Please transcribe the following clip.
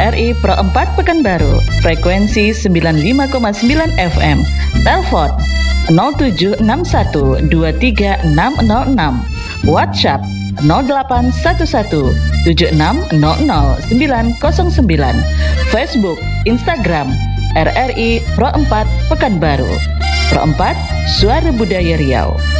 RRI Pro 4 Pekanbaru, frekuensi 95,9 FM. Telepon 0761 23606. WhatsApp 0811 7600 909. Facebook, Instagram RRI Pro 4 Pekanbaru. Pro 4, Suara Budaya Riau.